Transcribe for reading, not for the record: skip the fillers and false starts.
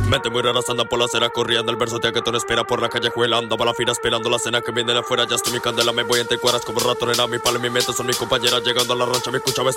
Mente muy raras andan por la acera corriendo. El verso te que tú no espera por la calle juelando. Va la fila esperando la cena que viene de afuera. Ya estoy mi candela, me voy entre cuadras como rato, nena. Mi palo y mi mente son mis compañeras. Llegando a la rancha, me escuchaba